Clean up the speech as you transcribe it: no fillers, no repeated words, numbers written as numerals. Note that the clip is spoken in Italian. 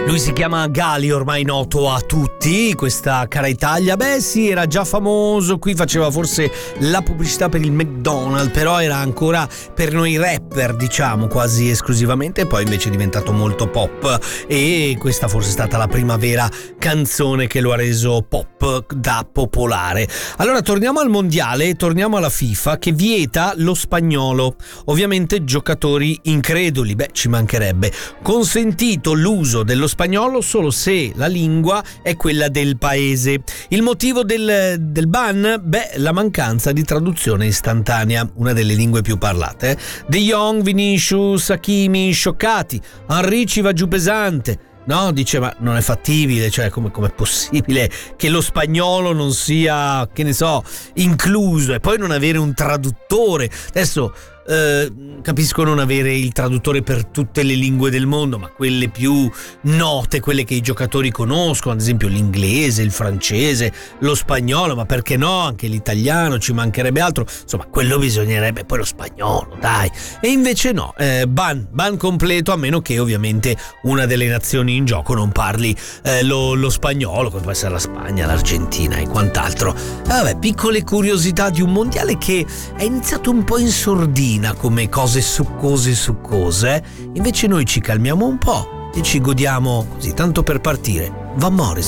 Lui si chiama Gali, ormai noto a tutti, questa cara Italia. Beh sì, era già famoso, qui faceva forse la pubblicità per il McDonald's, però era ancora per noi rapper, diciamo, quasi esclusivamente, poi invece è diventato molto pop e questa forse è stata la prima vera canzone che lo ha reso pop da popolare. Allora torniamo al mondiale, torniamo alla FIFA che vieta lo spagnolo. Ovviamente giocatori increduli, beh ci mancherebbe. Consentito l'uso dello spagnolo solo se la lingua è quella del paese. Il motivo del ban? Beh, la mancanza di traduzione istantanea, una delle lingue più parlate. De Jong, Vinicius, Hakimi, scioccati. Henry ci va giù pesante. No, dice, ma non è fattibile, cioè come è possibile che lo spagnolo non sia, che ne so, incluso e poi non avere un traduttore? Adesso capisco non avere il traduttore per tutte le lingue del mondo, ma quelle più note, quelle che i giocatori conoscono, ad esempio l'inglese, il francese, lo spagnolo, ma perché no, anche l'italiano, ci mancherebbe altro, insomma quello bisognerebbe, poi lo spagnolo, dai. E invece no, ban completo, a meno che ovviamente una delle nazioni in gioco non parli lo spagnolo, come può essere la Spagna, l'Argentina e quant'altro. Vabbè, piccole curiosità di un mondiale che è iniziato un po' in sordina, come cose succose, invece noi ci calmiamo un po' e ci godiamo così, tanto per partire, Van Morrison.